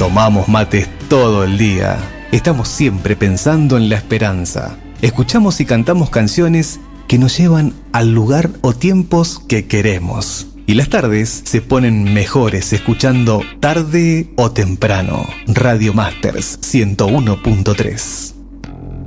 Tomamos mates todo el día. Estamos siempre pensando en la esperanza. Escuchamos y cantamos canciones que nos llevan al lugar o tiempos que queremos. Y las tardes se ponen mejores escuchando Tarde o Temprano. Radio Masters 101.3.